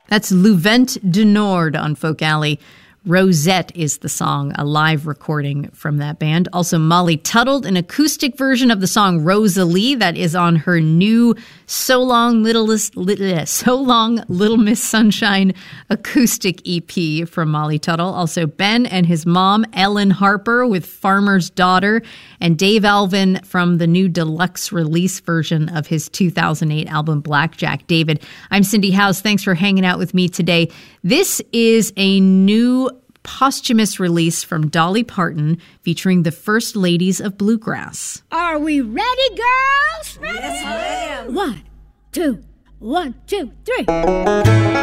That's Louvent du Nord on Folk Alley. Rosette is the song, a live recording from that band. Also, Molly Tuttle, an acoustic version of the song Rosalie that is on her new So Long Little Miss Sunshine acoustic EP from Molly Tuttle. Also, Ben and his mom, Ellen Harper, with Farmer's Daughter, and Dave Alvin from the new deluxe release version of his 2008 album Blackjack David. I'm Cindy House. Thanks for hanging out with me today. This is a new posthumous release from Dolly Parton featuring the First Ladies of Bluegrass. Are we ready, girls? Ready? Yes, ma'am. 1, 2, 1, 2, 3.